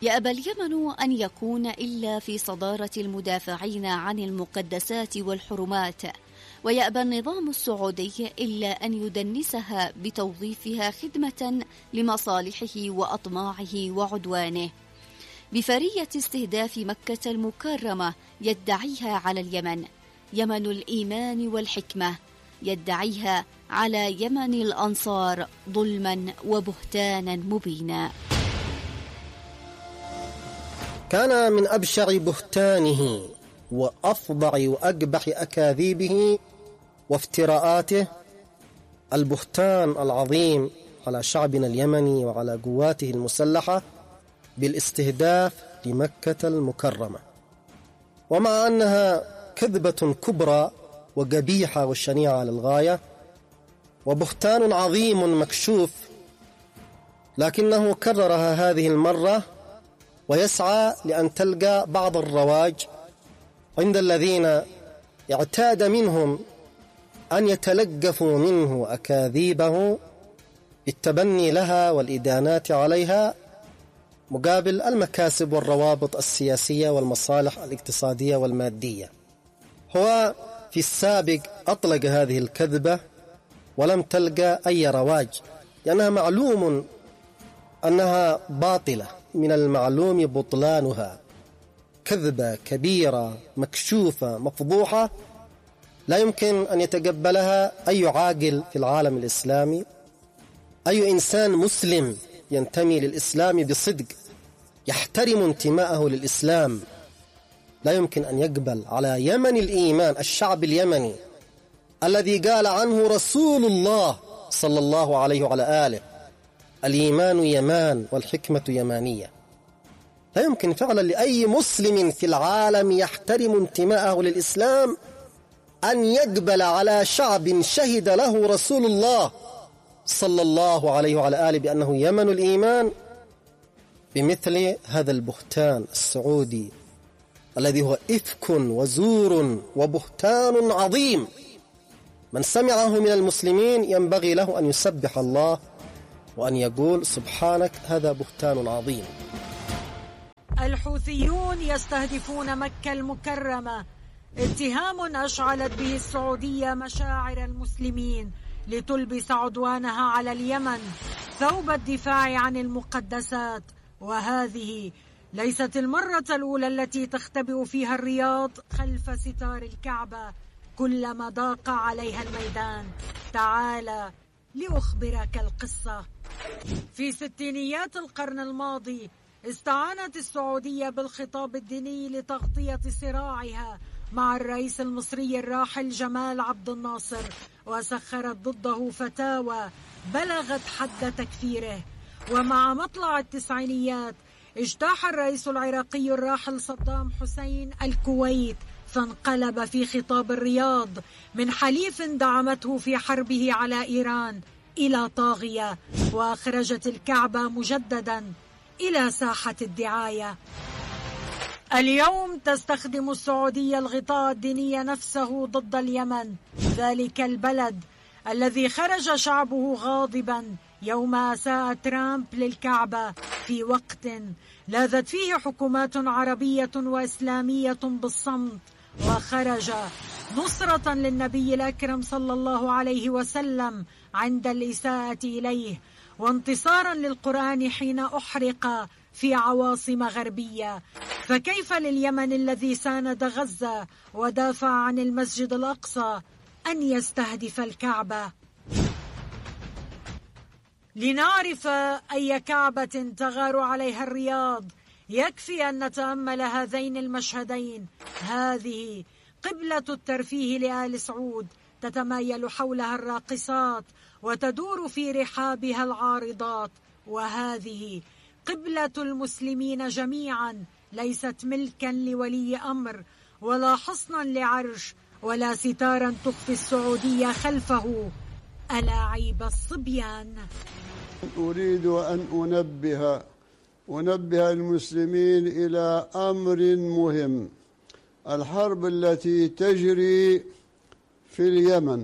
يأبى اليمن أن يكون إلا في صدارة المدافعين عن المقدسات والحرمات، ويأبى النظام السعودي إلا أن يدنسها بتوظيفها خدمة لمصالحه وأطماعه وعدوانه، بفرية استهداف مكة المكرمة يدعيها على اليمن، يمن الإيمان والحكمة، يدعيها على يمن الأنصار ظلما وبهتانا مبينا. كان من أبشع بهتانه وأفظع وأقبح أكاذيبه وافتراءاته البهتان العظيم على شعبنا اليمني وعلى قواته المسلحة بالاستهداف لمكة المكرمة، ومع أنها كذبة كبرى وقبيحة وشنيعة للغاية وبهتان عظيم مكشوف، لكنه كررها هذه المرة ويسعى لأن تلقى بعض الرواج عند الذين اعتاد منهم أن يتلقفوا منه أكاذيبه بالتبني لها والإدانات عليها مقابل المكاسب والروابط السياسية والمصالح الاقتصادية والمادية. هو في السابق أطلق هذه الكذبة ولم تلقى أي رواج، لأنها معلوم أنها باطلة، من المعلوم بطلانها، كذبة كبيرة مكشوفة مفضوحة لا يمكن أن يتقبلها أي عاقل في العالم الإسلامي، أي إنسان مسلم ينتمي للإسلام بصدق يحترم انتماءه للإسلام لا يمكن أن يقبل على يمن الإيمان، الشعب اليمني الذي قال عنه رسول الله صلى الله عليه وعلى آله الإيمان يمان والحكمة يمانية. لا يمكن فعلا لأي مسلم في العالم يحترم انتماءه للإسلام أن يقبل على شعب شهد له رسول الله صلى الله عليه وعلى آله بأنه يمن الإيمان بمثل هذا البهتان السعودي الذي هو إفك وزور وبهتان عظيم. من سمعه من المسلمين ينبغي له أن يسبح الله وأن يقول سبحانك هذا بهتان عظيم. الحوثيون يستهدفون مكة المكرمة، اتهام أشعلت به السعودية مشاعر المسلمين لتلبس عدوانها على اليمن ثوب الدفاع عن المقدسات. وهذه ليست المرة الأولى التي تختبئ فيها الرياض خلف ستار الكعبة كلما ضاق عليها الميدان. تعال لأخبرك القصة. في ستينيات القرن الماضي استعانت السعودية بالخطاب الديني لتغطية صراعها مع الرئيس المصري الراحل جمال عبد الناصر، وسخرت ضده فتاوى بلغت حد تكفيره. ومع مطلع التسعينيات اجتاح الرئيس العراقي الراحل صدام حسين الكويت، فانقلب في خطاب الرياض من حليف دعمته في حربه على إيران إلى طاغية، وأخرجت الكعبة مجددا إلى ساحة الدعاية. اليوم تستخدم السعودية الغطاء الديني نفسه ضد اليمن، ذلك البلد الذي خرج شعبه غاضبا يوم أساء ترامب للكعبة في وقت لاذت فيه حكومات عربية وإسلامية بالصمت، وخرج نصرة للنبي الأكرم صلى الله عليه وسلم عند الإساءة إليه، وانتصارا للقرآن حين أحرق في عواصم غربية. فكيف لليمن الذي ساند غزة ودافع عن المسجد الأقصى أن يستهدف الكعبة؟ لنعرف أي كعبة تغار عليها الرياض يكفي أن نتأمل هذين المشهدين. هذه قبلة الترفيه لآل سعود، تتمايل حولها الراقصات وتدور في رحابها العارضات، وهذه قبلة المسلمين جميعا، ليست ملكا لولي أمر ولا حصنا لعرش ولا ستارا تخفي السعودية خلفه ألاعيب الصبيان. أريد أن أنبه المسلمين إلى أمر مهم. الحرب التي تجري في اليمن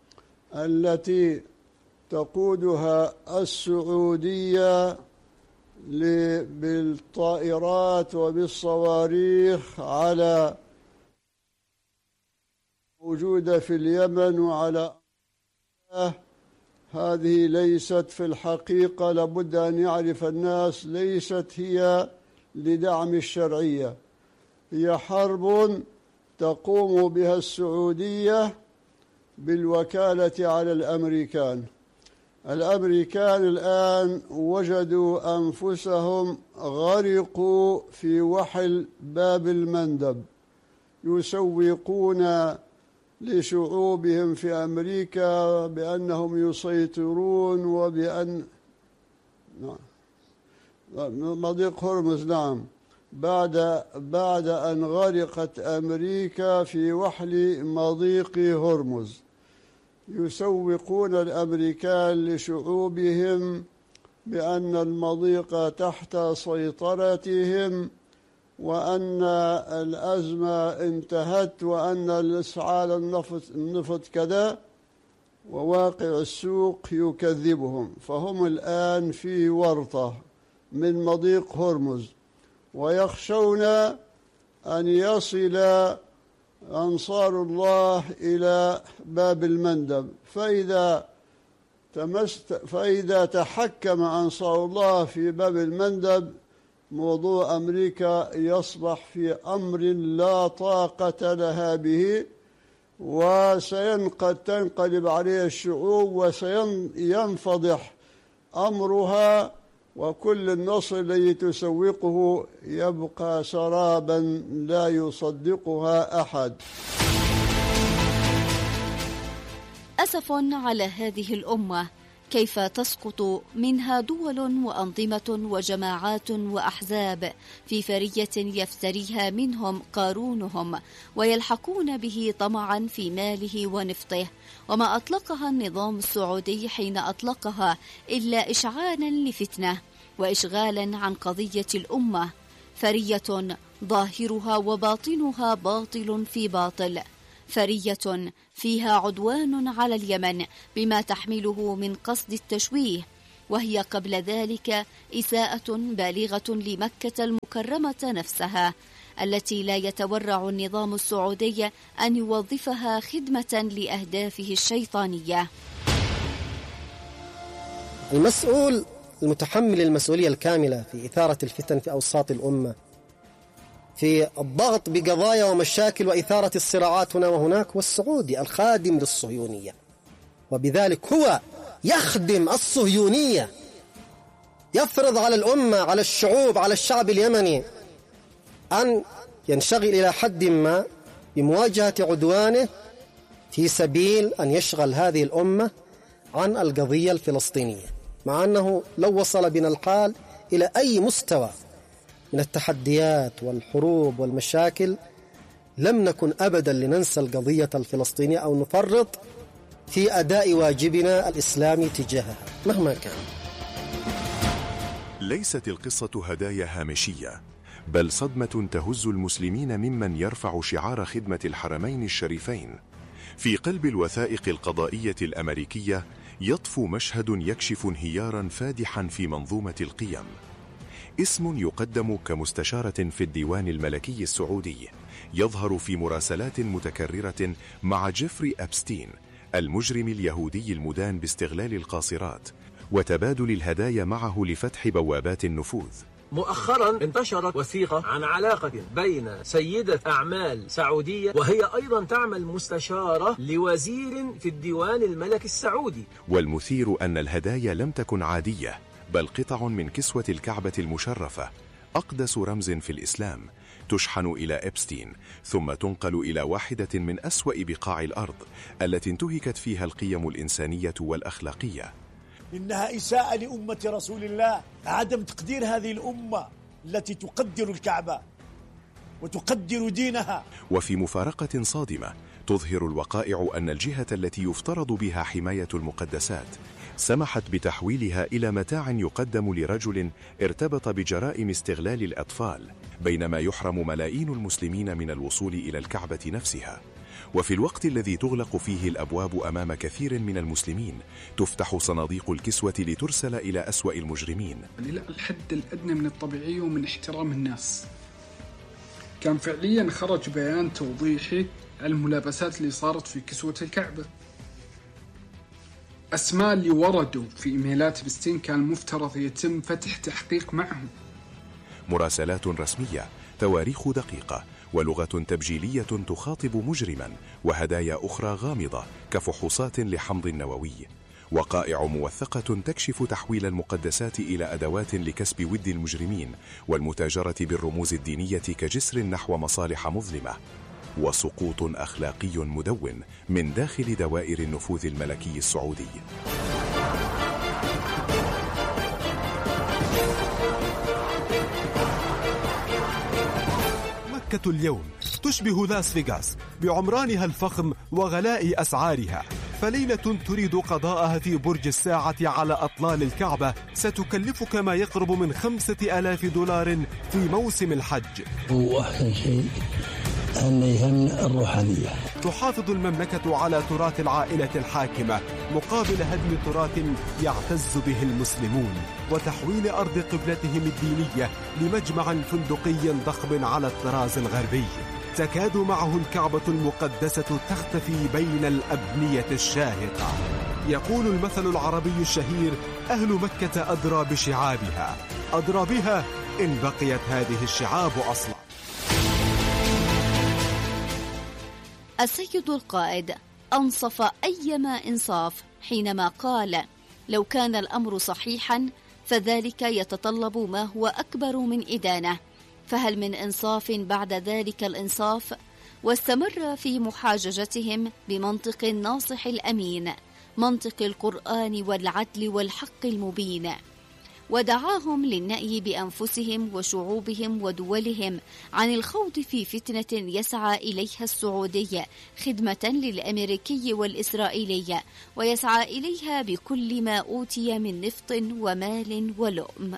التي تقودها السعودية بالطائرات وبالصواريخ على موجودة في اليمن وعلى هذه ليست في الحقيقة، لابد أن يعرف الناس، ليست هي لدعم الشرعية، هي حرب تقوم بها السعودية بالوكالة على الأمريكان. الأمريكان الآن وجدوا أنفسهم غرقوا في وحل باب المندب، يسوقون لشعوبهم في أمريكا بأنهم يسيطرون وبأن مضيق هرمز، نعم، بعد أن غرقت أمريكا في وحل مضيق هرمز، يسوقون الأمريكان لشعوبهم بأن المضيق تحت سيطرتهم وأن الأزمة انتهت وأن الإسعال النفط كذا، وواقع السوق يكذبهم. فهم الآن في ورطة من مضيق هرمز، ويخشون أن يصل أنصار الله إلى باب المندب، فإذا تحكم أنصار الله في باب المندب موضوع أمريكا يصبح في أمر لا طاقة لها به، تنقلب عليه الشعوب وسينفضح أمرها، وكل النصر الذي تسوقه يبقى سرابا لا يصدقها أحد. أسف على هذه الأمة، كيف تسقط منها دول وأنظمة وجماعات وأحزاب في فرية يفتريها منهم قارونهم، ويلحقون به طمعا في ماله ونفطه. وما أطلقها النظام السعودي حين أطلقها إلا إشعالا لفتنة وإشغالا عن قضية الأمة، فرية ظاهرها وباطنها باطل في باطل، فرية فيها عدوان على اليمن بما تحمله من قصد التشويه، وهي قبل ذلك إساءة بالغة لمكة المكرمة نفسها، التي لا يتورع النظام السعودي أن يوظفها خدمة لأهدافه الشيطانية. المسؤول المتحمل المسؤولية الكاملة في إثارة الفتن في أوساط الأمة، في الضغط بقضايا ومشاكل وإثارة الصراعات هنا وهناك، هو السعودي الخادم للصهيونية، وبذلك هو يخدم الصهيونية، يفرض على الأمة، على الشعوب، على الشعب اليمني أن ينشغل إلى حد ما بمواجهة عدوانه في سبيل أن يشغل هذه الأمة عن القضية الفلسطينية، مع أنه لو وصل بنا الحال إلى أي مستوى من التحديات والحروب والمشاكل لم نكن أبدا لننسى القضية الفلسطينية أو نفرط في أداء واجبنا الإسلامي تجاهها مهما كان. ليست القصة هدايا هامشية، بل صدمة تهز المسلمين ممن يرفع شعار خدمة الحرمين الشريفين. في قلب الوثائق القضائية الأمريكية يطفو مشهد يكشف انهيارا فادحا في منظومة القيم. اسم يقدم كمستشارة في الديوان الملكي السعودي يظهر في مراسلات متكررة مع جيفري أبستين، المجرم اليهودي المدان باستغلال القاصرات وتبادل الهدايا معه لفتح بوابات النفوذ. مؤخرا انتشرت وثيقة عن علاقة بين سيدة أعمال سعودية وهي أيضا تعمل مستشارة لوزير في الديوان الملكي السعودي. والمثير أن الهدايا لم تكن عادية، بل قطع من كسوة الكعبة المشرفة، أقدس رمز في الإسلام، تشحن إلى إبستين ثم تنقل إلى واحدة من أسوأ بقاع الأرض التي انتهكت فيها القيم الإنسانية والأخلاقية. إنها إساءة لأمة رسول الله، عدم تقدير هذه الأمة التي تقدر الكعبة وتقدر دينها. وفي مفارقة صادمة تظهر الوقائع أن الجهة التي يفترض بها حماية المقدسات سمحت بتحويلها إلى متاع يقدم لرجل ارتبط بجرائم استغلال الأطفال، بينما يحرم ملايين المسلمين من الوصول إلى الكعبة نفسها. وفي الوقت الذي تغلق فيه الأبواب أمام كثير من المسلمين تفتح صناديق الكسوة لترسل إلى أسوأ المجرمين. إلى الحد الأدنى من الطبيعية ومن احترام الناس. كان فعليا خرج بيان توضيحي عن الملابسات اللي صارت في كسوة الكعبة. أسماء اللي وردوا في إيميلات بستين كان مفترض يتم فتح تحقيق معهم. مراسلات رسمية، تواريخ دقيقة، ولغة تبجيلية تخاطب مجرما، وهدايا أخرى غامضة كفحوصات لحمض النووي، وقائع موثقة تكشف تحويل المقدسات إلى أدوات لكسب ود المجرمين والمتاجرة بالرموز الدينية كجسر نحو مصالح مظلمة، وسقوط أخلاقي مدون من داخل دوائر النفوذ الملكي السعودي. مكة اليوم تشبه لاس فيغاس بعمرانها الفخم وغلاء أسعارها، فليلة تريد قضاءها في برج الساعة على أطلال الكعبة ستكلفك ما يقرب من $5,000 في موسم الحج. هو أحسن شيء أن يهمنا الروحانية. تحافظ المملكة على تراث العائلة الحاكمة مقابل هدم تراث يعتز به المسلمون وتحويل أرض قبلتهم الدينية لمجمع فندقي ضخم على الطراز الغربي تكاد معه الكعبة المقدسة تختفي بين الأبنية الشاهقة. يقول المثل العربي الشهير: أهل مكة أدرى بشعابها، أدرى بها إن بقيت هذه الشعاب أصلا. السيد القائد أنصف أيما إنصاف حينما قال: لو كان الأمر صحيحا فذلك يتطلب ما هو أكبر من إدانة، فهل من إنصاف بعد ذلك الإنصاف؟ واستمر في محاججتهم بمنطق الناصح الأمين، منطق القرآن والعدل والحق المبين، ودعاهم للنأي بأنفسهم وشعوبهم ودولهم عن الخوض في فتنة يسعى إليها السعودي خدمة للأمريكي والإسرائيلي، ويسعى إليها بكل ما أوتي من نفط ومال ولؤم.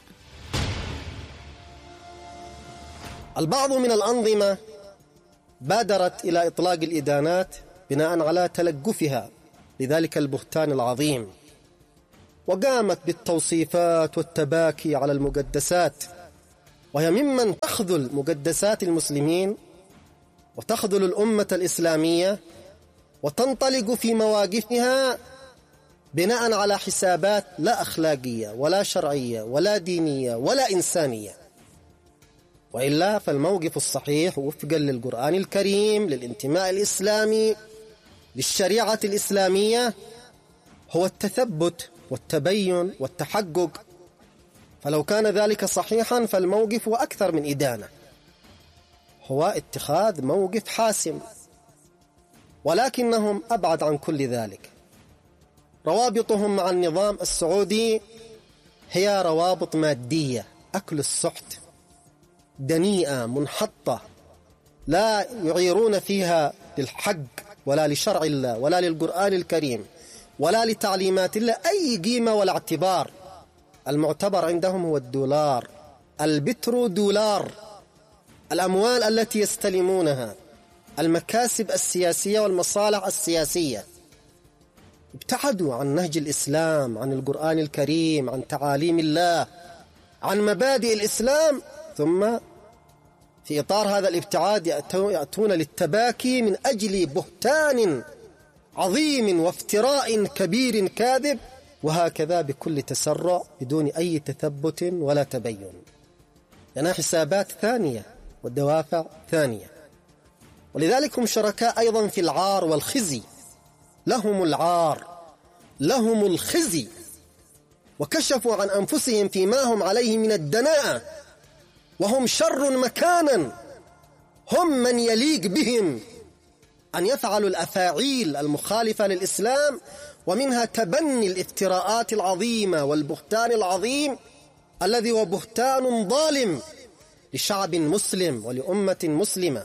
البعض من الأنظمة بادرت إلى إطلاق الإدانات بناء على تلقفها لذلك البهتان العظيم، وقامت بالتوصيفات والتباكي على المقدسات، وهي ممن تخذل مقدسات المسلمين وتخذل الأمة الإسلامية وتنطلق في مواقفها بناء على حسابات لا أخلاقية ولا شرعية ولا دينية ولا إنسانية. وإلا فالموقف الصحيح وفقا للقرآن الكريم للانتماء الإسلامي للشريعة الإسلامية هو التثبت والتبين والتحقق. فلو كان ذلك صحيحا فالموقف هو أكثر من إدانة، هو اتخاذ موقف حاسم، ولكنهم أبعد عن كل ذلك. روابطهم مع النظام السعودي هي روابط مادية، أكل السحت، دنيئة منحطة، لا يعيرون فيها للحق ولا لشرع الله ولا للقرآن الكريم ولا لتعليمات الله أي قيمة ولا اعتبار. المعتبر عندهم هو الدولار، البترو دولار، الأموال التي يستلمونها، المكاسب السياسية والمصالح السياسية. ابتعدوا عن نهج الإسلام، عن القرآن الكريم، عن تعاليم الله، عن مبادئ الإسلام، ثم في إطار هذا الابتعاد يأتون للتباكي من أجل بهتان عظيم وافتراء كبير كاذب، وهكذا بكل تسرع بدون أي تثبت ولا تبين، لأنها حسابات ثانية والدوافع ثانية. ولذلك هم شركاء أيضا في العار والخزي، لهم العار لهم الخزي، وكشفوا عن أنفسهم فيما هم عليه من الدناءة، وهم شر مكانا، هم من يليق بهم أن يفعلوا الأفاعيل المخالفة للإسلام، ومنها تبني الافتراءات العظيمة والبهتان العظيم الذي هو بهتان ظالم لشعب مسلم ولأمة مسلمة.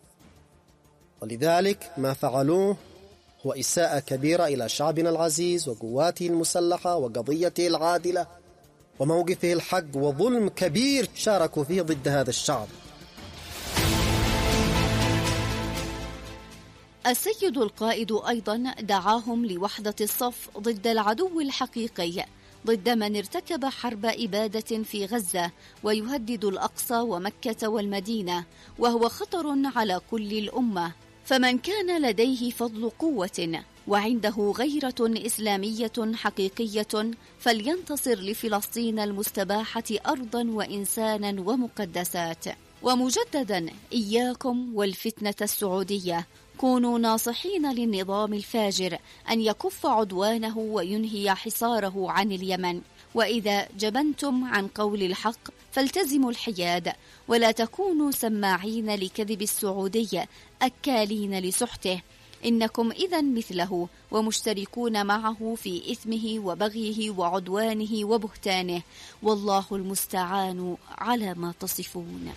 ولذلك ما فعلوه هو إساءة كبيرة إلى شعبنا العزيز وقواته المسلحة وقضيته العادلة وموقفه الحق، وظلم كبير شاركوا فيه ضد هذا الشعب. السيد القائد أيضا دعاهم لوحدة الصف ضد العدو الحقيقي، ضد من ارتكب حرب إبادة في غزة ويهدد الأقصى ومكة والمدينة، وهو خطر على كل الأمة. فمن كان لديه فضل قوة وعنده غيرة إسلامية حقيقية فلينتصر لفلسطين المستباحة أرضا وإنسانا ومقدسات. ومجددا إياكم والفتنة السعودية، كونوا ناصحين للنظام الفاجر أن يكف عدوانه وينهي حصاره عن اليمن، وإذا جبنتم عن قول الحق فالتزموا الحياد، ولا تكونوا سماعين لكذب السعودية أكالين لسحته، إنكم إذن مثله ومشتركون معه في إثمه وبغيه وعدوانه وبهتانه، والله المستعان على ما تصفون.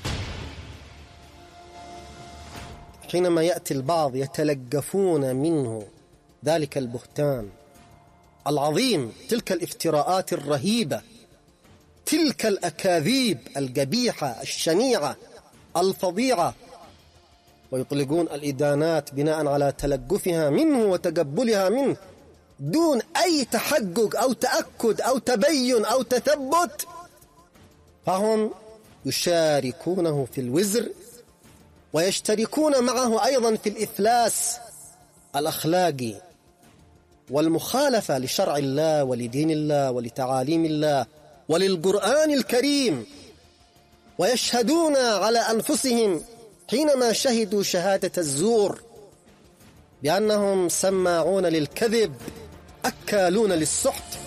حينما يأتي البعض يتلقفون منه ذلك البهتان العظيم، تلك الافتراءات الرهيبة، تلك الأكاذيب القبيحة الشنيعة الفظيعة، ويطلقون الإدانات بناء على تلقفها منه وتقبلها منه دون أي تحقق أو تأكد أو تبين أو تثبت، فهم يشاركونه في الوزر ويشتركون معه أيضا في الإفلاس الأخلاقي والمخالفة لشرع الله ولدين الله ولتعاليم الله وللقرآن الكريم، ويشهدون على أنفسهم حينما شهدوا شهادة الزور بأنهم سماعون للكذب أكالون للسحت.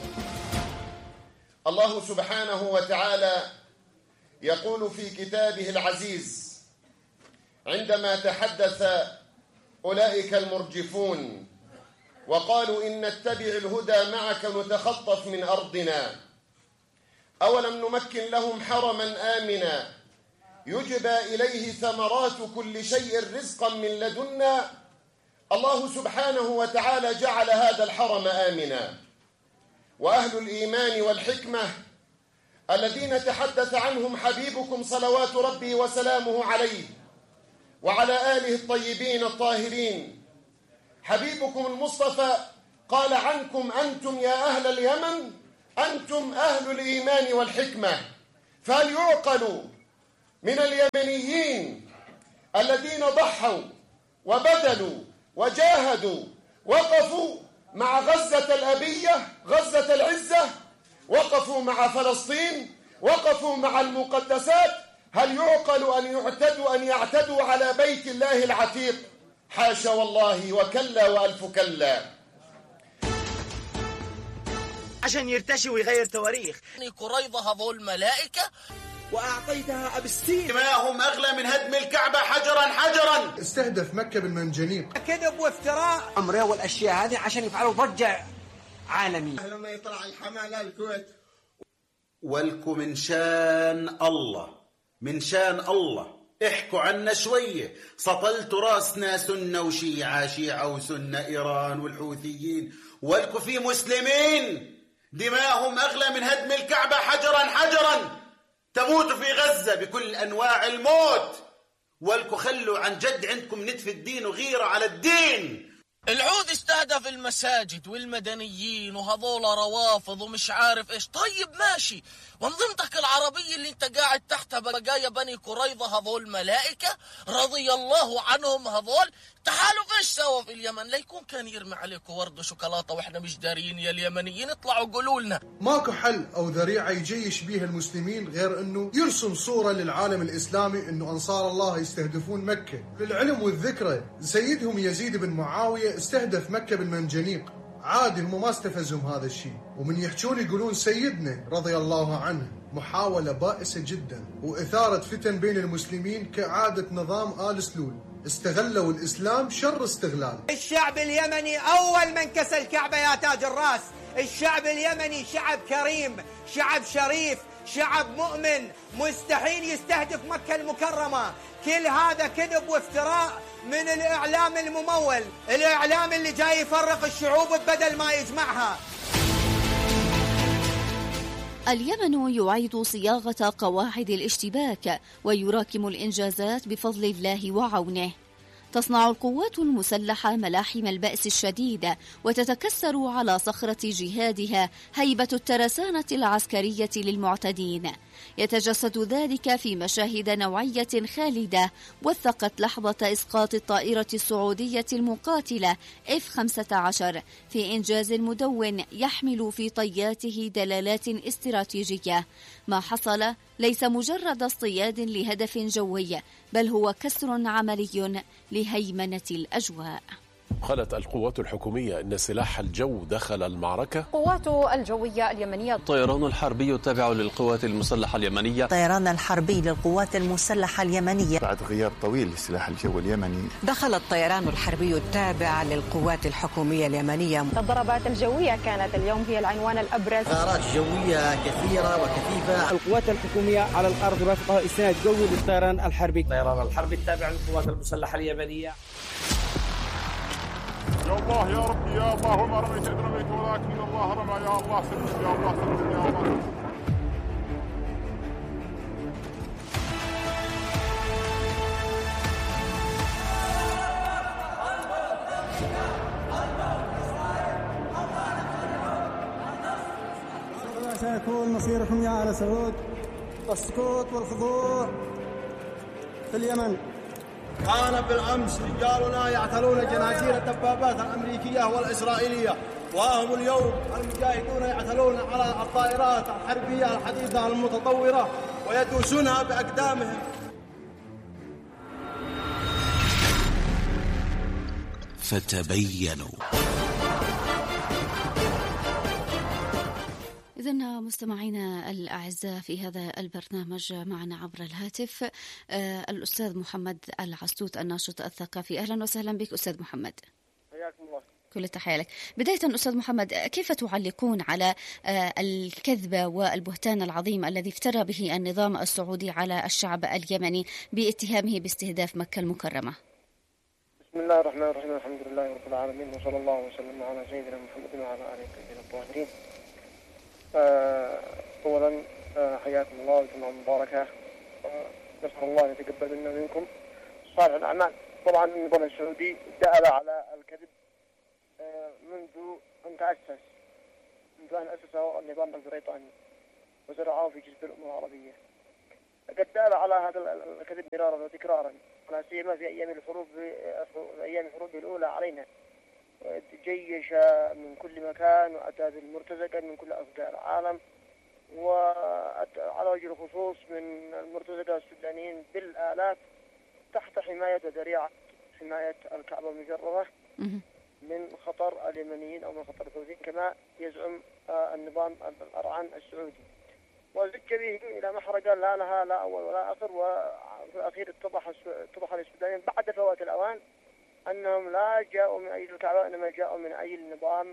الله سبحانه وتعالى يقول في كتابه العزيز عندما تحدث أولئك المرجفون وقالوا إن نتبع الهدى معك نتخطف من أرضنا أولم نمكن لهم حرما آمنا يجبى إليه ثمرات كل شيء رزقا من لدنا. الله سبحانه وتعالى جعل هذا الحرم آمنا، وأهل الإيمان والحكمة الذين تحدث عنهم حبيبكم صلوات ربي وسلامه عليه وعلى آله الطيبين الطاهرين، حبيبكم المصطفى قال عنكم أنتم يا أهل اليمن أنتم أهل الإيمان والحكمة. فهل يعقل من اليمنيين الذين ضحوا وبذلوا وجاهدوا وقفوا مع غزة الأبية غزة العزة، وقفوا مع فلسطين، وقفوا مع المقدسات، هل يعقل أن يعتدوا على بيت الله العتيق؟ حاشا والله، وكلا وألف كلا. عشان يرتشي ويغير تواريخ. قريظة هذول ملائكة وأعطيتها أبستين، ما هم أغلى من هدم الكعبة حجرا حجرا. استهدف مكة بالمنجنيق، كذب وافتراء. أمره والأشياء هذه عشان يفعلوا ضجة عالمية. لما يطلع الحمالة الكويت ولكم من شان الله، من شان الله احكوا عنا شوية. سطلت راسنا سنة وشيعة، شيعة وسنة، إيران والحوثيين، ولكم في مسلمين دماءهم أغلى من هدم الكعبة حجرا حجرا، تموت في غزة بكل أنواع الموت، ولكم خلوا عن جد عندكم نتف الدين وغيرة على الدين. العود استهدف المساجد والمدنيين وهذول روافض ومش عارف ايش. طيب ماشي، وانظمتك العربية اللي انت قاعد تحتها بقايا بني قريظة هذول ملائكة رضي الله عنهم، هذول تعالوا ايش سووا في اليمن؟ ليكون كان يرمي عليكم ورد وشوكولاتة واحنا مش دارين يا اليمنيين، اطلعوا قولوا لنا. ماكو حل او ذريعة يجيش بيها المسلمين غير انه يرسم صورة للعالم الاسلامي انه انصار الله يستهدفون مكة. للعلم والذكرى سيدهم يزيد بن معاوية استهدف مكة بالمنجنيق، عادي هم ما استفزهم هذا الشيء، ومن يحجون يقولون سيدنا رضي الله عنه. محاولة بائسة جدا وإثارة فتن بين المسلمين كعادة نظام آل سلول، استغلوا الإسلام شر استغلال. الشعب اليمني أول من كسى الكعبة يا تاج الرأس. الشعب اليمني شعب كريم، شعب شريف، شعب مؤمن، مستحيل يستهدف مكة المكرمة. كل هذا كذب وافتراء من الإعلام الممول، الإعلام اللي جاي يفرق الشعوب بدل ما يجمعها. اليمن يعيد صياغة قواعد الاشتباك ويراكم الإنجازات بفضل الله وعونه. تصنع القوات المسلحة ملاحم البأس الشديد وتتكسر على صخرة جهادها هيبة الترسانة العسكرية للمعتدين. يتجسد ذلك في مشاهد نوعية خالدة وثقت لحظة إسقاط الطائرة السعودية المقاتلة F-15 في إنجاز مدون يحمل في طياته دلالات استراتيجية. ما حصل ليس مجرد اصطياد لهدف جوي، بل هو كسر عملي لهيمنة الأجواء. قالت القوات الحكومية أن سلاح الجو دخل المعركة. القوات الجوية اليمنية. الطيران الحربي التابع للقوات المسلحة اليمنية. الطيران الحربي للقوات المسلحة اليمنية. بعد غياب طويل لسلاح الجو اليمني دخل الطيران الحربي التابع للقوات الحكومية اليمنية. الضربات الجوية كانت اليوم هي العنوان الأبرز. غارات جوية كثيرة وكثيفة. القوات الحكومية على الأرض رافقة إسناد جوي للطيران الحربي. الطيران الحربي التابع للقوات المسلحة اليمنية. يا الله يا ربي يا الله وما رميت إذ رميت ولكن الله رمى يا الله سلم يا الله سلم يا الله. سيكون مصيركم يا آل سعود والسكوت والخضوع في اليمن. كان بالأمس رجالنا يعتلون جنازير الدبابات الأمريكية والإسرائيلية، وهم اليوم المجاهدون يعتلون على الطائرات الحربية الحديثة المتطورة ويدوسونها بأقدامهم. فتبينوا. إذن مستمعينا الأعزاء، في هذا البرنامج معنا عبر الهاتف الأستاذ محمد العستوت الناشط الثقافي. أهلا وسهلا بك أستاذ محمد. حياكم الله. كل التحية لك. بداية أستاذ محمد، كيف تعلقون على الكذبة والبهتان العظيم الذي افترى به النظام السعودي على الشعب اليمني باتهامه باستهداف مكة المكرمة؟ بسم الله الرحمن الرحيم، الحمد لله رب العالمين، وصلى الله وسلم على سيدنا محمد وعلى آله وصحبه الطاهرين. أولا حياكم الله وجمعة مباركة، نسأل الله أن يتقبل منا ومنكم صالح الأعمال. طبعا النظام السعودي دأب على الكذب منذ أن تأسس، منذ أن أسسه النظام البريطاني وزرعه في جزء الأمم العربية. قد دأب على هذا الكذب مرارا وتكرارا، لا سيما في أيام الحروب الأولى علينا. جيش من كل مكان وأتى بالمرتزقة من كل أفكار العالم، وعلى وجه الخصوص من المرتزقة السودانيين بالآلاف تحت حماية وذريعة حماية الكعبة المشرفة من خطر اليمنيين أو من خطر الحوثيين كما يزعم النظام الأرعن السعودي. وزج به إلى محرقة لا لها لا أول ولا آخر، وفي الأخير اتضح للسودانيين بعد فوات الأوان أنهم لا جاءوا من أجل الكعبة، إنما جاءوا من أجل نظام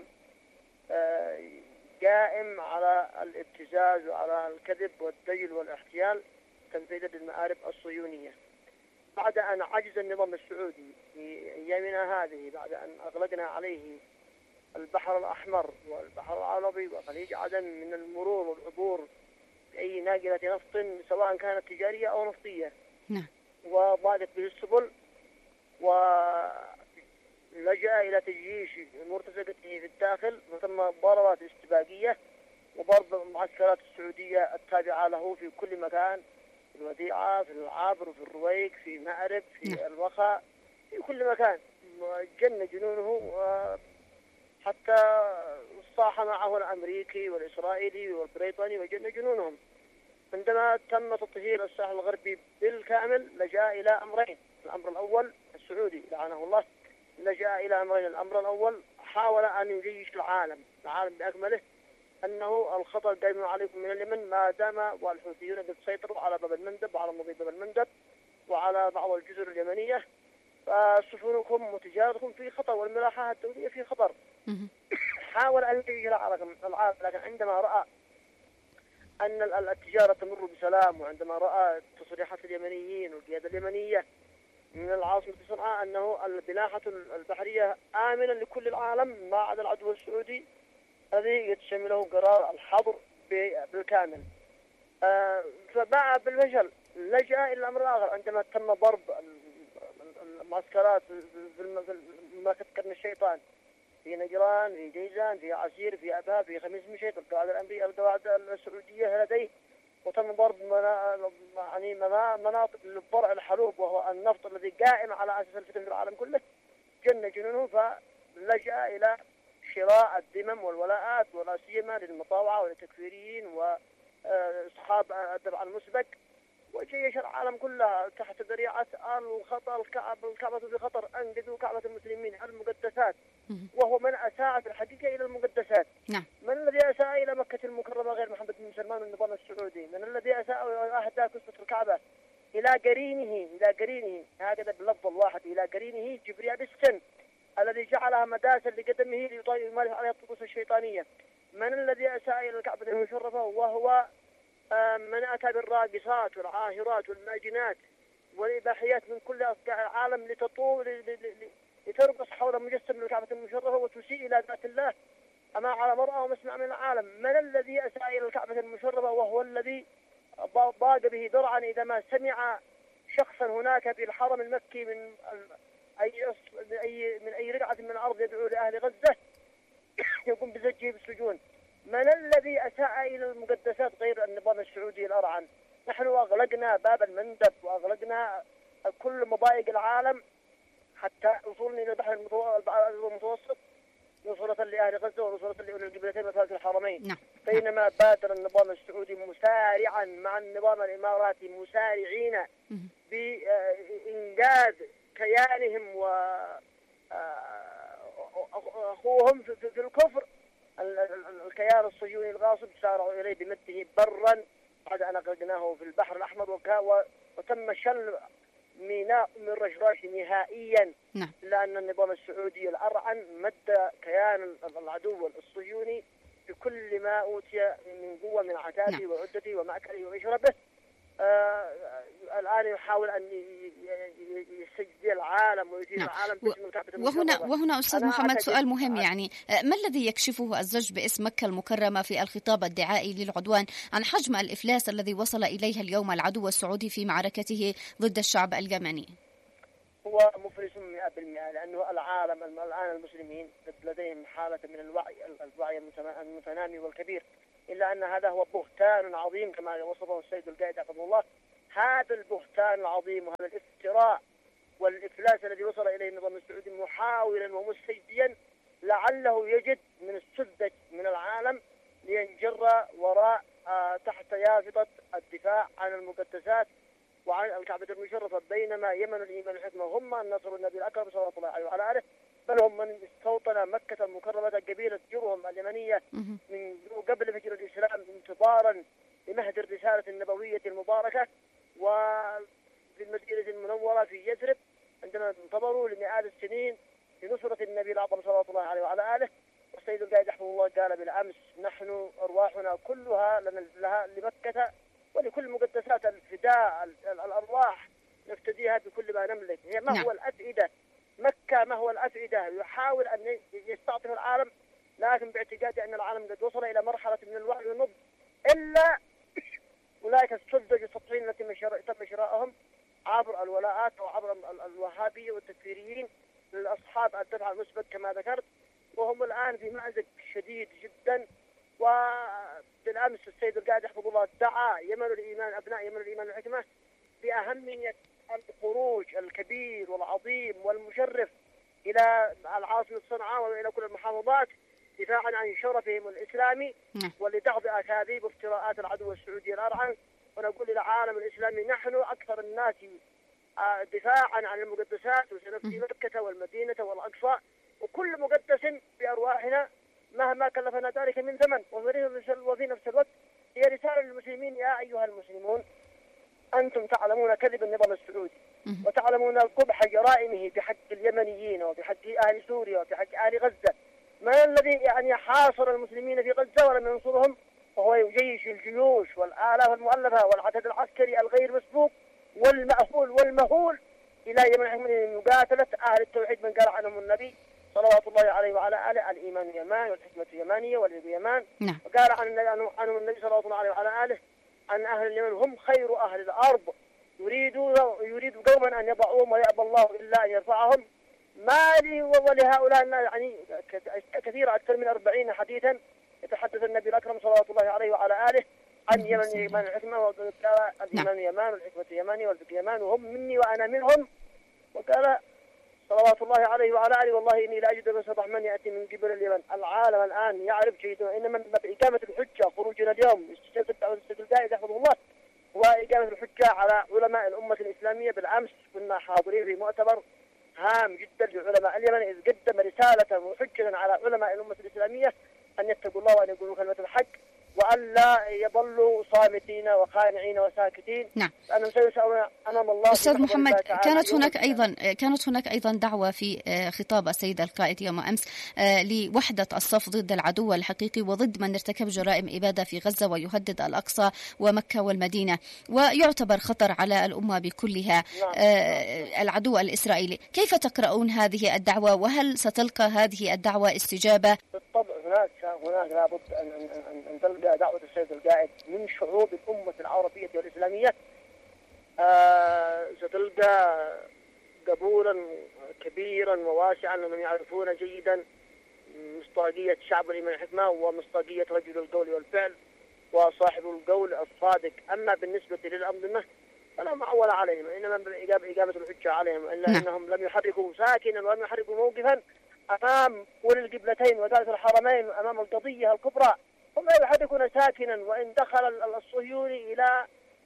قائم على الابتزاز وعلى الكذب والدجل والاحتيال تنفيذا للمآرب الصهيونية. بعد أن عجز النظام السعودي في أيامنا هذه، بعد أن أغلقنا عليه البحر الأحمر والبحر العربي وخليج عدن من المرور والعبور بأي ناقلة نفط سواء كانت تجارية أو نفطية، وضاقت به السبل، ولجأ إلى تجيش مرتزقته في الداخل وثم ضربات استباقية وضرب المعسكرات السعودية التابعة له في كل مكان، في الوديعة، في العابر، في الرويق، في مأرب، في الوخاء، في كل مكان. جن جنونه حتى صاح معه الأمريكي والإسرائيلي والبريطاني وجن جنونهم. عندما تم تطهير الساحل الغربي بالكامل لجأ إلى أمرين. الأمر الأول السعودي لعنه الله لجأ إلى أمرين. الأمر الأول حاول أن يجيش العالم بأكمله أنه الخطر قائم عليكم من اليمن ما دام والحوثيون قد سيطروا على باب المندب وعلى مضيق باب المندب وعلى بعض الجزر اليمنية، فسفنكم وتجارتكم في خطر والملاحة الدولية في خطر. حاول أن يجيش العالم، لكن عندما رأى أن التجارة تمر بسلام، وعندما رأى تصريحات اليمنيين والقيادة اليمنية من العاصمة صنعاء أنه البلاحة البحرية آمنة لكل العالم ما عدا العدو السعودي الذي يتشمله قرار الحظر بالكامل، فباع بالفشل. لجأ إلى الأمر الآخر عندما تم ضرب معسكرات ما تذكرنا الشيطان، في نجران، في جيزان، في عسير، في أبها، في خميس مشيط، القاعدة الأمريكية، القاعدة السعودية لديه، وتم ضرب مناطق للضرع الحروب وهو النفط الذي قائم على أساس الفتن في العالم كله. جن جنونه فلجأ إلى شراء الذمم والولاءات ولا سيما للمطاوعة وللتكفيريين وأصحاب الدفع المسبق، وجيش العالم كلها تحت ذريعة الخطر. الكعبة في خطر، أنقذوا كعبة المسلمين المقدسات، وهو من أساء في الحقيقة إلى المقدسات. من الذي أساء إلى مكة المكرمة غير محمد بن سلمان والنظام السعودي؟ من الذي أساء وأهدى كسوة الكعبة إلى قرينه هكذا باللفظ الواحد، إلى قرينه جبريل بالسن الذي جعلها مداسا لقدمه ليمارس عليها الطقوس الشيطانية. من الذي أساء إلى الكعبة المشرفة؟ وهو من أتى بالراقصات والعاهرات والماجنات والإباحيات من كل أصقاع العالم لترقص حول مجسم الكعبة المشرفة وتسيء إلى ذات الله أما على مرأى ومسمع من العالم. من الذي أساء إلى الكعبة المشرفة وهو الذي ضاق به ذرعا إذا ما سمع شخصا هناك في الحرم المكي من أي رقعة من الأرض يدعو لأهل غزة يقوم بزجه بالسجون. من الذي أساء إلى المقدسات غير النظام السعودي الأرعن؟ نحن أغلقنا باب المندب وأغلقنا كل مضايق العالم حتى وصولنا إلى البحر المتوسط نصرة لأهل غزة ونصرة لأولي القبلتين وثالث الحرمين. بينما بادر النظام السعودي مسارعا مع النظام الإماراتي مسارعين بإنجاز كيانهم وأخوهم في الكفر. الكيان الصهيوني الغاصب سارعوا إليه بمده برا بعد أن أغرقناه في البحر الأحمر وتم شل ميناء من رشراش نهائيا. لأن النظام السعودي الأرعن مد كيان العدو الصهيوني بكل ما أوتي من قوة من عتاده وعدته ومأكله ومشربه. الآن يحاول أن يسجل العالم ويثير العالم باسم الكعبة وهنا أستاذ محمد سؤال مهم، يعني ما الذي يكشفه الزج باسم مكة المكرمة في الخطاب الدعائي للعدوان عن حجم الإفلاس الذي وصل إليه اليوم العدو السعودي في معركته ضد الشعب اليمني؟ هو مفلس 100%، لأنه العالم الآن المسلمين لديهم حالة من الوعي المتنامي والكبير، إلا أن هذا هو بهتان عظيم كما وصفه السيد القائد حفظه الله. هذا البهتان العظيم وهذا الافتراء والإفلاس الذي وصل إليه النظام السعودي محاولا ومستجديا لعله يجد من السذج من العالم لينجر وراء تحت يافطة الدفاع عن المقدسات وعن الكعبة المشرفة. بينما يمن الإيمان والحكمة هم من نصروا النبي الأكرم صلى الله عليه وعلى آله، بل هم من استوطن مكة المكرمة قبيلة جرهم اليمنية من قبل فجر الإسلام انتظارا لمهد الرسالة النبوية المباركة. وفي المدينة المنورة في يثرب عندما انتظروا لمئات السنين لنصرة النبي الأعظم صلى الله عليه وعلى آله. والسيد القائد حفظه الله قال بالأمس: نحن أرواحنا كلها لها لمكة ولكل مقدسات الفداء الأرواح نفتديها بكل ما نملك. هي ما هو الأفئدة مكة، ما هو الأفئدة يحاول أن يستعطف العالم، لكن باعتقادي أن العالم قد وصل إلى مرحلة من الوعي والنضج، إلا أولئك السذج السطحيين التي تم شرائهم عبر الولاءات أو عبر الوهابية والتكفيريين لأصحاب الدفع المسبق كما ذكرت، وهم الآن في مأزق شديد جدا. وبالأمس السيد القائد يحفظ الله دعا يمن الإيمان أبناء يمن الإيمان والحكمة بأهمية الخروج الكبير والعظيم والمشرف إلى العاصمة صنعاء وإلى كل المحافظات دفاعا عن شرفهم الإسلامي ولدحض أكاذيب وافتراءات العدو السعودي الأرعن. ونقول للعالم الإسلامي: نحن أكثر الناس دفاعا عن المقدسات، وسنفدي مكة والمدينة والأقصى وكل مقدس بأرواحنا مهما كلفنا ذلك من ثمن. وفي نفس الوقت هي رسالة للمسلمين: يا أيها المسلمون، أنتم تعلمون كذب النظام السعودي وتعلمون قبح جرائمه بحق اليمنيين وبحق أهل سوريا وبحق أهل غزة. ما الذي حاصر المسلمين في غزة ولم ينصرهم؟ وهو يجيش الجيوش والآلاف المؤلفة والعدد العسكري الغير مسبوق والمأهول والمهول إلى يمن مقاتلة أهل التوحيد من قال عنهم النبي صلوات الله عليه وعلى آله: الإيمان يمان والحكمة يمانية والعلم يمان. وقال عنهم النبي صلى الله عليه وعلى آله: أن أهل اليمن هم خير أهل الأرض يريد قوما أن يضعوهم ويأبى الله إلا أن يرفعهم. ما لي ولهؤلاء يعني كثير أكثر من 40 حديثا يتحدث النبي الأكرم صلوات الله عليه وعلى آله عن يمن الحكمة، الإيمان يمان والحكمة يماني والفقه يمان وهم مني وأنا منهم. وقال صلوات الله عليه وعلى آله والله إني لا أجد بسطح من يأتي من قبل اليمن. العالم الآن يعرف جيدا إنما بإقامة الحجة خروجنا اليوم استدلال يحفظه الله وإقامة الحجة على علماء الأمة الإسلامية. بالأمس كنا حاضرين في مؤتمر هام جدا لعلماء اليمن إذ قدم رسالة وحجة على علماء الأمة الإسلامية أن يتقوا الله وأن يقولوا كلمة الحق وأن لا يظلوا صامتين وخانعين وساكتين. نعم. لأنهم سيسألون أمام الله. أستاذ محمد، كانت هناك أيضا دعوة في خطاب السيد القائد يوم أمس لوحدة الصف ضد العدو الحقيقي وضد من ارتكب جرائم إبادة في غزة ويهدد الأقصى ومكة والمدينة ويعتبر خطر على الأمة بكلها. نعم. العدو الإسرائيلي. كيف تقرؤون هذه الدعوة وهل ستلقى هذه الدعوة استجابة؟ بالطبع هناك لابد أن تلقى دعوة السيد القائد من شعوب الأمة العربية والإسلامية. ستلقى قبولا كبيرا وواسعا لمن يعرفون جيدا مصداقية شعب الإيمان الحكمة ومصداقية رجل القول والفعل وصاحب القول الصادق. أما بالنسبة للأنظمة فلا معول عليهم، إنما إقامة الحجة عليهم إلا أنهم لم يحركوا ساكنا ولم يحركوا موقفا أمام أولي القبلتين وثالث الحرمين أمام القضية الكبرى. هم لا يحركون ساكنا، وإن دخل الصهيوني إلى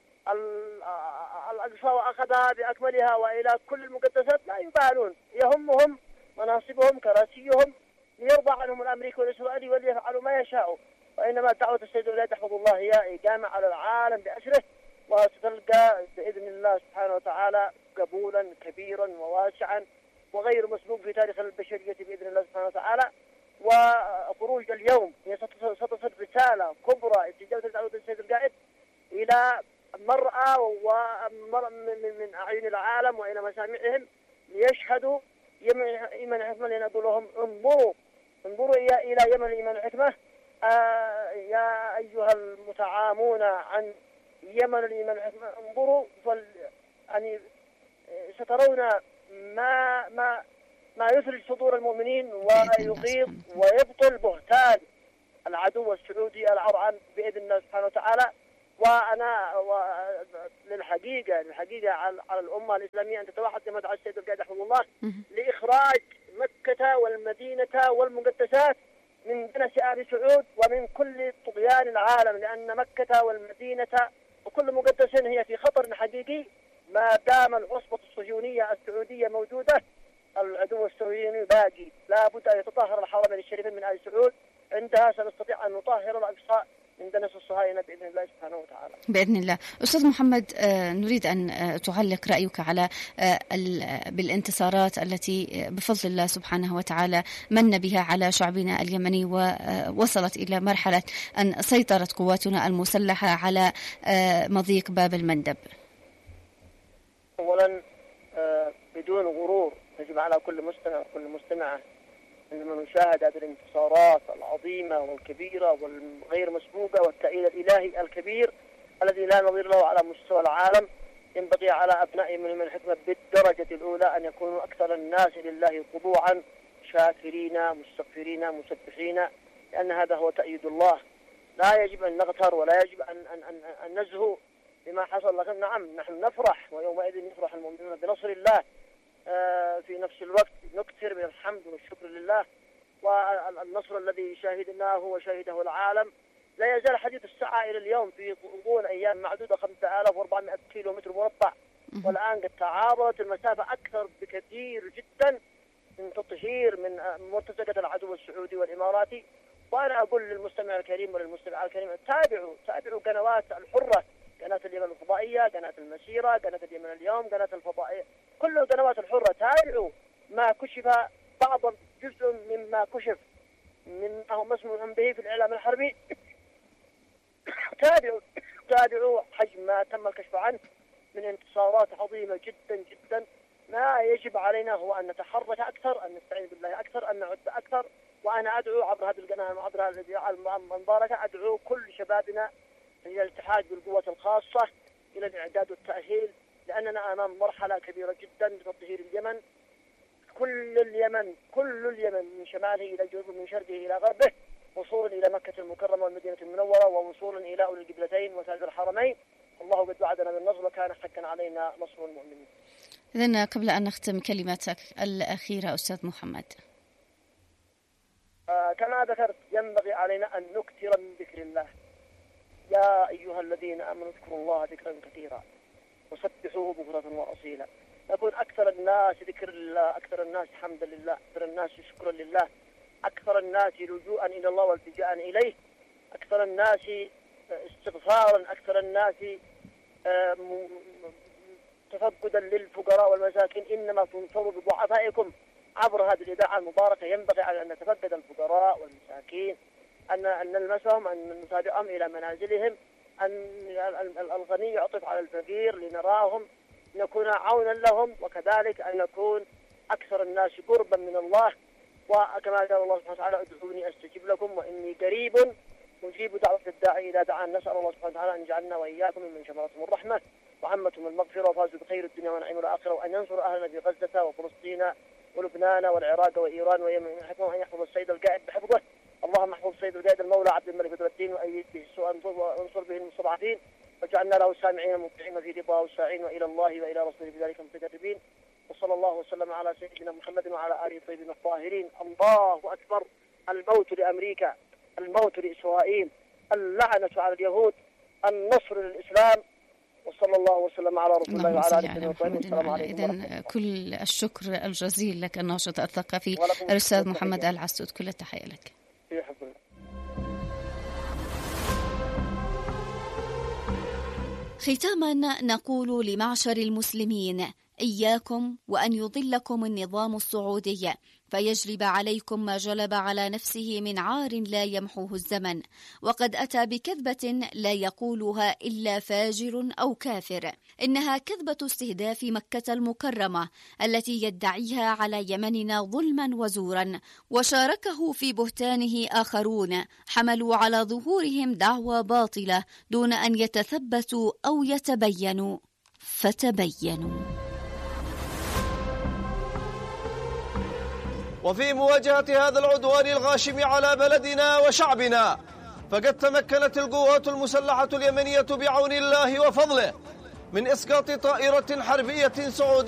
الأقصى وأخذها بأكملها وإلى كل المقدسات لا يبالون، يهمهم مناصبهم كراسيهم ليرضى عنهم الأمريكي والإسرائيلي وليفعلوا ما يشاءوا. وإنما دعوة السيد الولاية تحفظ الله هي إقامة على العالم بأسره، وستلقى بإذن الله سبحانه وتعالى قبولا كبيرا وواسعا وغير مسبوق في تاريخ البشرية بإذن الله سبحانه وتعالى. وخروج اليوم هي ستصل رسالة كبرى استجابة دعوة السيد القائد إلى مرأى من أعين العالم وإلى مسامعهم ليشهدوا يمن الحكمة لنقول لهم انظروا إلى يمن الإيمان الحكمة. يا أيها المتعامون عن يمن الإيمان الحكمة انظروا يعني سترون ما يثلج صدور المؤمنين ويغيظ ويبطل بهتان العدو السعودي العرعن بإذن الله سبحانه وتعالى. وأنا للحقيقة على الأمة الإسلامية أن تتوحد كما دعا السيد القائد رحمه الله لإخراج مكة والمدينة والمقدسات من دنس آل سعود ومن كل طغيان العالم، لأن مكة والمدينة وكل مقدس هي في خطر حقيقي ما دام العصبة الصهيونية السعودية موجودة. العدو الصهيوني باقي، لا بد أن يتطهر الحرمين الشريفين من آل سعود، عندها سنستطيع أن نطهر الأقصى من دنس الصهاينة بإذن الله سبحانه وتعالى. بإذن الله. أستاذ محمد، نريد أن تعلق رأيك على بالانتصارات التي بفضل الله سبحانه وتعالى من بها على شعبنا اليمني ووصلت إلى مرحلة أن سيطرت قواتنا المسلحة على مضيق باب المندب. أولا بدون غرور يجب على كل مستمع وكل مستمعة عندما نشاهد هذه الانتصارات العظيمة والكبيرة والغير مسبوقة والتأييد الإلهي الكبير الذي لا نظير له على مستوى العالم، ينبغي على أبناء من الحكمة بالدرجة الأولى أن يكونوا أكثر الناس لله خضوعا شاكرين مستغفرين مسبحين، لأن هذا هو تأييد الله. لا يجب أن نغتر ولا يجب أن نزهو بما حصل. لكن نعم نحن نفرح ويومئذ يفرح المؤمنون بنصر الله. في نفس الوقت نكثر من الحمد والشكر لله، والنصر الذي شاهدناه وشاهده العالم لا يزال حديث الساعة إلى اليوم في غضون أيام معدودة 5400 كيلومتر مربع، والآن قد تعاظمت المسافة أكثر بكثير جدا من تطهير من مرتزقة العدو السعودي والإماراتي. وأنا أقول للمستمع الكريم وللمستمع الكريم تابعوا قنوات الحرة، قناة اليمن الفضائية، قناة المسيرة، قناة اليمن اليوم، قناة الفضائية، كل القنوات الحرة. تابعوا ما كشف، بعض جزء مما كشف مما هو مسموع به في الإعلام الحربي. تابعوا حجم ما تم الكشف عنه من انتصارات عظيمة جدا جدا. ما يجب علينا هو أن نتحرك أكثر، أن نستعين بالله أكثر، أن نعد أكثر. وأنا أدعو عبر هذه القناة وعبر هذه المباركة أدعو كل شبابنا إلى الالتحاق بالقوة الخاصة، إلى الإعداد والتأهيل، لأننا أمام مرحلة كبيرة جدا لتطهير اليمن. كل اليمن من شماله إلى جنوبه من شرقه إلى غربه، وصولا إلى مكة المكرمة والمدينة المنورة، ووصولا إلى أولي القبلتين وسائر الحرمين. الله قد وعدنا بالنصر وكان حقا علينا نصر المؤمنين. إذن قبل أن نختم كلماتك الأخيرة أستاذ محمد. كما ذكرت ينبغي علينا أن نكثر من ذكر الله. يا أيها الذين آمنوا اذكروا الله ذكرا كثيرا وسبحوه بكرة وأصيلا. نكون أكثر الناس ذكر الله، أكثر الناس حمدا لله، أكثر الناس شكرا لله، أكثر الناس لجوءا إلى الله والتجاء إليه، أكثر الناس استغفارا، أكثر الناس تفقدا للفقراء والمساكين. إنما تنصروا بضعفائكم. عبر هذه الإذاعة المباركة ينبغي على أن نتفقد الفقراء والمساكين، أن نلمسهم، أن نتابعهم إلى منازلهم، أن الغني يعطف على الفقير لنراهم، نكون عونا لهم، وكذلك أن نكون أكثر الناس قربا من الله. وكما قال الله سبحانه وتعالى ادعوني أستجب لكم وإني قريب أجيب دعوة الداعي إذا دعان. نسأل الله سبحانه وتعالى أن يجعلنا وإياكم من شمراتهم الرحمة وعمتهم المغفرة وفازوا بخير الدنيا ونعيم الآخرة، وأن ينصر أهلنا في غزة وفلسطين ولبنان والعراق وإيران، وأن يحفظ السيد القائد بحفظه. اللهم احفظ السيد القائد المولى عبد الملك بدر الدين وأيد به السوء وانصر به المستضعفين، واجعلنا له سامعين مطيعين في رضاه والساعين وإلى الله وإلى رسوله بذلك متقربين. وصلى الله وسلم على سيدنا محمد وعلى آله الطيبين الطاهرين. الله أكبر. الموت لأمريكا، الموت لإسرائيل، اللعنة على اليهود، النصر للإسلام. وصلى الله وسلم على رسول الله وعلى آله وصحبه. السلام عليكم. إذن كل الشكر الجزيل لك الناشط الثقافي الأستاذ محمد العسود، كل التحية لك. ختاما نقول لمعشر المسلمين: إياكم وأن يضلكم النظام السعودي فيجلب عليكم ما جلب على نفسه من عار لا يمحوه الزمن، وقد أتى بكذبة لا يقولها إلا فاجر أو كافر. إنها كذبة استهداف مكة المكرمة التي يدعيها على يمننا ظلما وزورا، وشاركه في بهتانه آخرون حملوا على ظهورهم دعوى باطلة دون أن يتثبتوا أو يتبينوا، فتبينوا. وفي مواجهة هذا العدوان الغاشم على بلدنا وشعبنا، فقد تمكنت القوات المسلحة اليمنية بعون الله وفضله من إسقاط طائرة حربية سعودية